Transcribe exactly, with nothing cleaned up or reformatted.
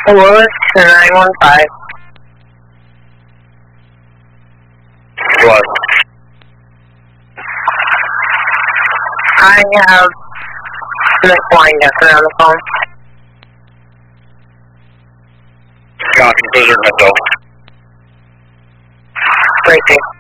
Lewis to nine one five. What? I have Miss Weindecker on the phone. Copy, Blizzard Mental. Breaking.